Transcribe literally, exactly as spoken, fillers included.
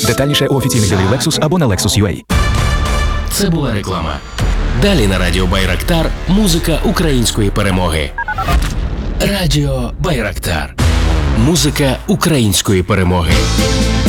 Детальніше у офіційних дилерів Lexus або на Lexus точка ю а. Це була реклама. Далі на Радіо Байрактар музика української перемоги. Радіо Байрактар. Музика української перемоги.